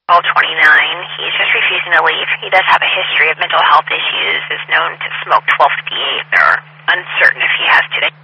29. He's just refusing to leave. He does have a history of mental health issues, is known to smoke 1258. They're uncertain if he has today.